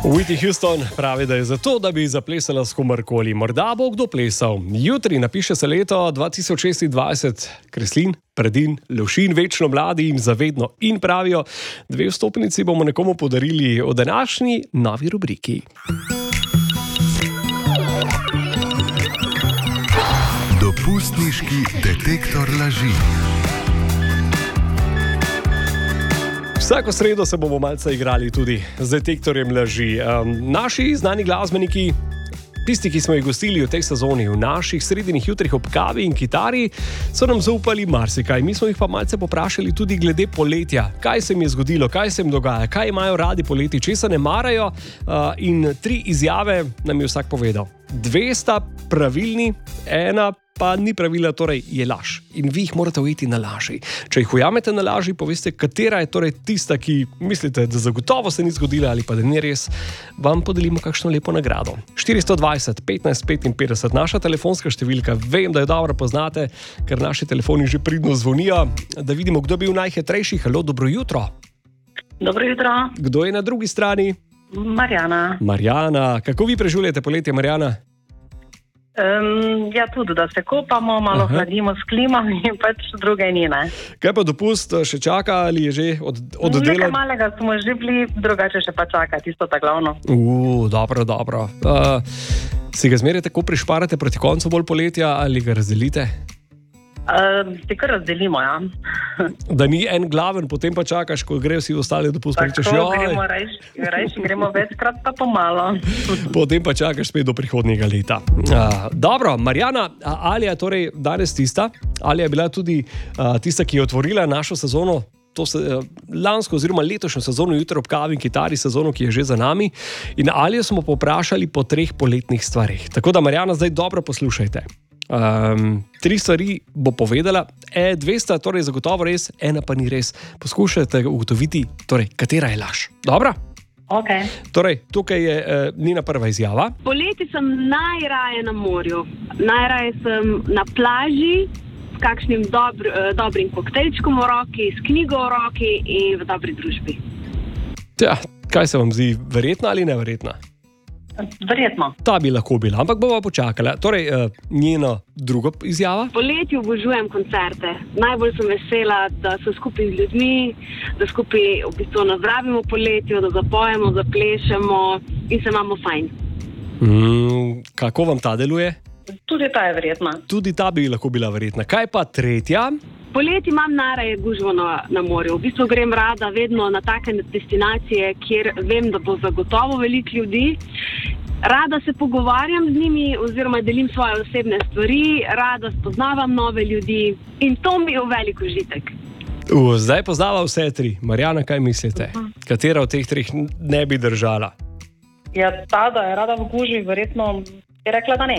Whitney Houston pravi, da je zato, da bi zaplesala s komarkoli. Morda bo kdo plesal. Jutri napiše se leto 2026. Kreslin, Predin, Lovšin, večno mladi in zavedno. In pravijo, 2 vstopnici bomo nekomu podarili v današnji novi rubriki. Dopustniški detektor laži. Vsako sredo se bomo malce igrali tudi z detektorjem laži. Naši znani glasbeniki, tisti, ki smo jih gostili v tej sezoni, v naših sredinjih jutrih ob kavi in kitari, so nam zaupali marsikaj. Mi smo jih pa malce poprašali tudi glede poletja. Kaj se jim je zgodilo, kaj se jim dogaja, kaj imajo radi poleti, česa ne marajo. In 3 izjave nam je vsak povedal. 2 sta pravilni, 1 pa ni pravila, torej je laž. In vi jih morate ujeti na laži. Če jih ujamete na laži, poveste, katera je torej tista, ki mislite, da zagotovo se ni zgodila ali pa da ni res, vam podelimo kakšno lepo nagrado. 420 15 55, naša telefonska številka. Vem, da jo dobro poznate, ker naši telefoni že pridno zvonijo. Da vidimo, kdo je bil najhitrejši. Halo, dobro jutro. Dobro jutro. Kdo je na drugi strani? Marjana. Marjana. Kako vi preživljate poletje, Marjana? Ja, tudi, da se kopamo, malo hladimo s klimami in pač druge ni, ne. Kaj pa dopust še čaka ali je že od dela? Nekaj malega smo že bili, drugače še pa čaka, tisto ta glavno. Dobro. Si ga zmeraj tako prišparate proti koncu bolj poletja ali ga razdelite? Si kar razdelimo, ja. Da ni en glaven, potem pa čakaš, ko grejo vsi ostali dopust, rečeš, gremo rajši, gremo večkrat pa pomalo. Potem pa čakaš spet do prihodnjega leta. Dobro, Marjana, Alja je torej danes tista. Alja je bila tudi tista, ki je otvorila našo sezono, lansko oziroma letošnjo sezono Jutri ob kavi in kitari, sezono, ki je že za nami. In Aljo smo poprašali po 3 poletnih stvarih. Tako da, Marjana, zdaj dobro poslušajte. 3 stvari bo povedala, 2 sta torej zagotovo res, 1 pa ni res. Poskušajte ugotoviti, torej, katera je laž. Dobro? Ok. Torej, tukaj je njena prva izjava. Poleti sem najraje na morju. Najraje sem na plaži s kakšnim dobrim koktejlčkom v roki, s knjigo v roki in v dobri družbi. Ja, kaj se vam zdi, verjetna ali neverjetna? Verjetno. Ta bi lahko bila, ampak bova počakala. Torej, njena druga izjava. Poleti obožujem koncerte. Najbolj sem vesela, da so skupaj z ljudmi, da skupaj v bistvu nazdravimo poletju, da zapojemo, zaplešemo in se imamo fajn. Kako vam ta deluje? Tudi ta je verjetna. Tudi ta bi lahko bila verjetna. Kaj pa tretja? Poleti imam najraje gužvo na morju. V bistvu grem rada vedno na take destinacije, kjer vem, da bo zagotovo veliko ljudi. Rada se pogovarjam z njimi oziroma delim svoje osebne stvari, rada spoznavam nove ljudi in to mi je velik užitek. Zdaj poznava vse 3. Marjana, kaj mislite? Katera od teh 3 ne bi držala? Ja, ta, da je rada v gužvi, verjetno je rekla, da ne.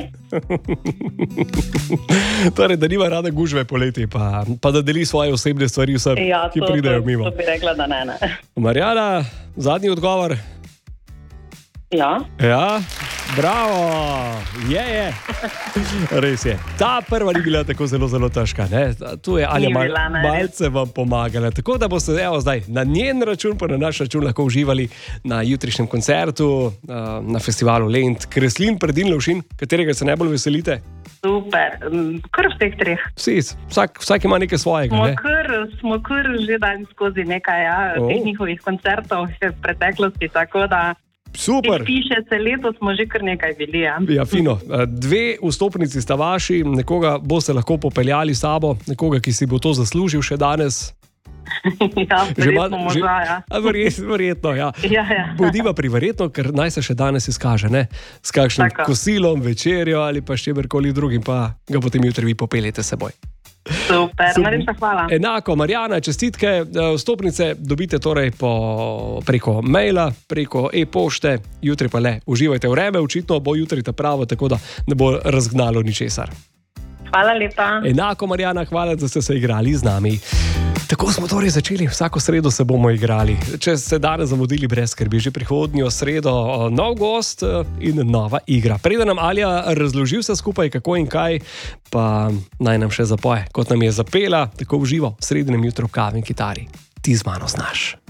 Torej, da nima rada gužve poleti, pa da deli svoje osebne stvari vsem, ki pridejo mimo. Ja, to bi rekla, da ne. Marjana, zadnji odgovor? Ja. Ja, bravo, je. Res je. Ta prva ni bila tako zelo težka, ne? Tu je Alja malce vam pomagala. Tako da boste zdaj na njen račun, pa na naš račun lahko uživali na jutrišnjem koncertu, na festivalu Lent. Kreslin, Predin, Lovšin, katerega se najbolj veselite? Super, kar v teh 3. Vsak ima nekaj svojega, ne? Smo kar že dali skozi nekaj teh njihovih koncertov v preteklosti, tako da super. Piše se leto, smo že kar nekaj bili. Ja, fino. 2 vstopnici sta vaši, nekoga boste lahko popeljali s sabo, nekoga, ki si bo to zaslužil še danes. Ja, verjetno možda, ja. Verjetno, ja. Ja. Bodiva pri verjetno, ker naj se še danes izkaže, ne? S kakšnim kosilom, večerjo ali pa s čemerkoli drugim, pa ga potem jutri vi popeljete s seboj. Super, najlepša hvala. Enako, Marjana, čestitke. Vstopnice dobite torej preko maila, preko e-pošte, jutri pa le uživajte vreme, očitno bo jutri ta pravo, tako da ne bo razgnalo ničesar. Hvala lepa. Enako, Marjana, hvala, da ste se igrali z nami. Tako smo torej začeli, vsako sredo se bomo igrali. Če ste danes zamudili, brez skrbi, že prihodnjo sredo nov gost in nova igra. Preden nam Alja razloži vse skupaj, kako in kaj, pa naj nam še zapoje, kot nam je zapela, tako v živo, v sredinem jutru ob kavi in kitari. Ti z mano znaš.